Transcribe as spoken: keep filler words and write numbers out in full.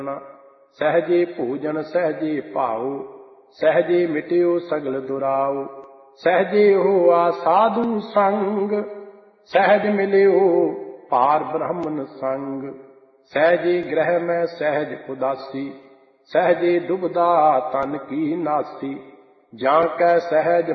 सहजे भोजन सहजे भाव, सहजे मिट्यो सगल दुराव। सहजे होआ साधु संग, सहज मिल्यो पार ब्रह्मन संग। सहजे ग्रह में सहज उदासी, सहजे दुबदा तन की नासी। जां कै सहज